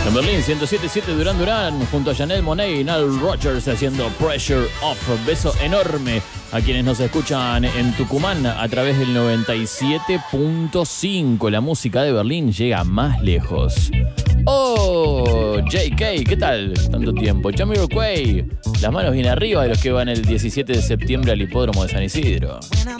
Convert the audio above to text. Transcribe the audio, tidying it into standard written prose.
En Berlín, 107.7 Duran Duran, junto a Janelle Monáe y Nile Rodgers haciendo Pressure Off. Beso enorme a quienes nos escuchan en Tucumán a través del 97.5. La música de Berlín llega más lejos. Oh, JK, ¿qué tal? Tanto tiempo. Jamiroquai, las manos bien arriba de los que van el 17 de septiembre al hipódromo de San Isidro.